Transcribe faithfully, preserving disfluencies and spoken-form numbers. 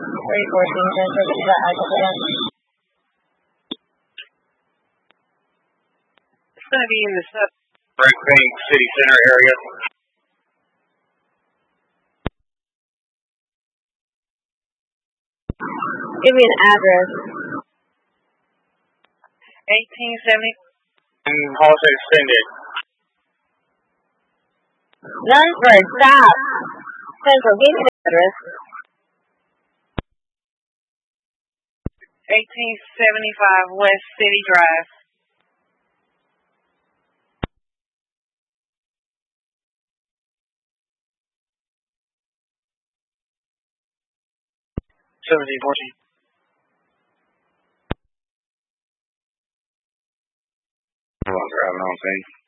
Reporting center sa Agapan. It's going to be in the Red Bank City Center area. Give me an address. eighteen seventy and Holiday Extended. Dunsford, stop. Central, give me the address. eighteen seventy-five West City Drive. seventeen fourteen. I'm driving on scene.